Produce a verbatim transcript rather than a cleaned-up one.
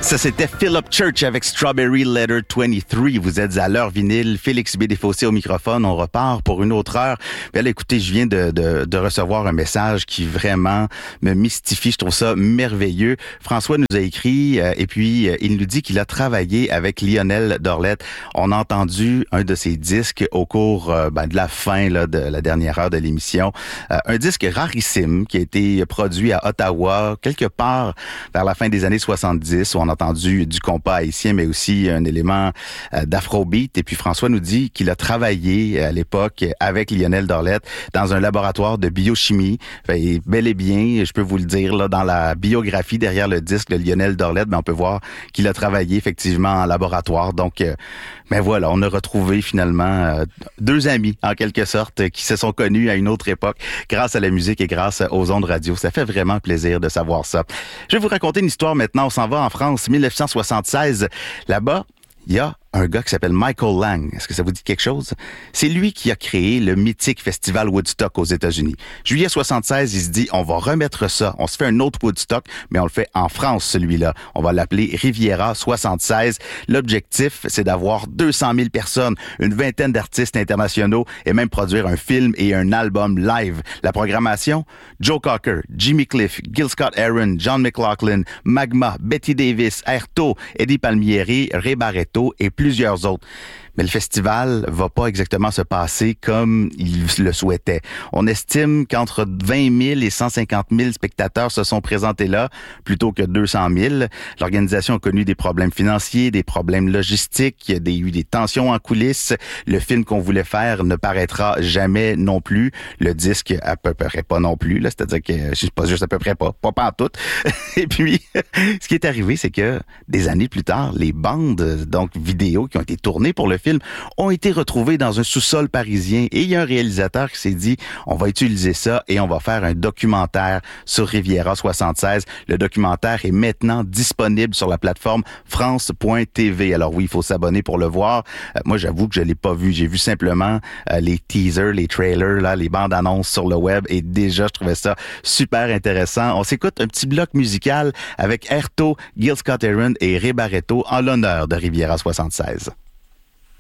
Ça, c'était Philip Church avec Strawberry Letter vingt-trois. Vous êtes à l'heure vinyle. Félix B. Desfossés au microphone. On repart pour une autre heure. Bien, là, écoutez, je viens de, de, de recevoir un message qui vraiment me mystifie. Je trouve ça merveilleux. François nous a écrit euh, et puis euh, il nous dit qu'il a travaillé avec Lionel Dorlett. On a entendu un de ses disques au cours euh, ben, de la fin là, de la dernière heure de l'émission. Euh, un disque rarissime qui a été produit à Ottawa, quelque part vers la fin des années soixante-dix, où on a entendu du compas haïtien, mais aussi un élément euh, d'afrobeat. Et puis François nous dit qu'il a travaillé à l'époque avec Lionel Dorlett dans un laboratoire de biochimie. Et bel et bien, je peux vous le dire, là, dans la biographie derrière le disque de Lionel Dorlett, ben, on peut voir qu'il a travaillé effectivement en laboratoire. Donc, euh, ben voilà, on a retrouvé finalement euh, deux amis, en quelque sorte, qui se sont connus à une autre époque grâce à la musique et grâce aux ondes radio. Ça fait vraiment plaisir de savoir ça. Je vais vous raconter une histoire maintenant. On s'en va en France, dix-neuf cent soixante-seize. Là-bas, il y a un gars qui s'appelle Michael Lang. Est-ce que ça vous dit quelque chose? C'est lui qui a créé le mythique festival Woodstock aux États-Unis. Juillet soixante-seize, il se dit, on va remettre ça. On se fait un autre Woodstock, mais on le fait en France, celui-là. On va l'appeler Riviera soixante-seize. L'objectif, c'est d'avoir deux cent mille personnes, une vingtaine d'artistes internationaux et même produire un film et un album live. La programmation, Joe Cocker, Jimmy Cliff, Gil Scott-Heron, John McLaughlin, Magma, Betty Davis, Airto, Eddie Palmieri, Ray Barretto et plusieurs autres. Mais le festival va pas exactement se passer comme il le souhaitait. On estime qu'entre vingt mille et cent cinquante mille spectateurs se sont présentés là, plutôt que deux cent mille. L'organisation a connu des problèmes financiers, des problèmes logistiques, il y a des, eu des tensions en coulisses. Le film qu'on voulait faire ne paraîtra jamais non plus. Le disque à peu près pas non plus, là. C'est-à-dire que je sais pas juste à peu près pas, pas pantoute. Et puis, ce qui est arrivé, c'est que des années plus tard, les bandes, donc vidéos qui ont été tournées pour le film ont été retrouvés dans un sous-sol parisien et il y a un réalisateur qui s'est dit on va utiliser ça et on va faire un documentaire sur Riviera soixante-seize. Le documentaire est maintenant disponible sur la plateforme france point t v. Alors oui, il faut s'abonner pour le voir. Euh, moi, j'avoue que je l'ai pas vu. J'ai vu simplement euh, les teasers, les trailers, là, les bandes annonces sur le web et déjà, je trouvais ça super intéressant. On s'écoute un petit bloc musical avec Airto, Gil Scott-Heron et Ray Barretto en l'honneur de Riviera soixante-seize.